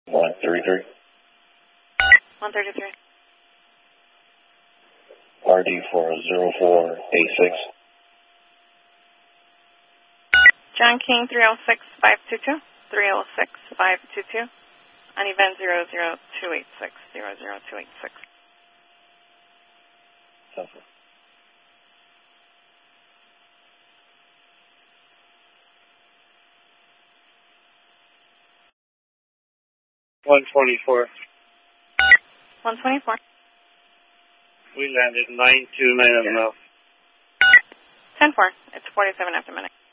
133. 133. RD for 0486. John King 306-522. 306-522. On event 00286. 00286. Suffer. $124. 124. We landed 929 on the mouth. 10-4. It's 47 after minute.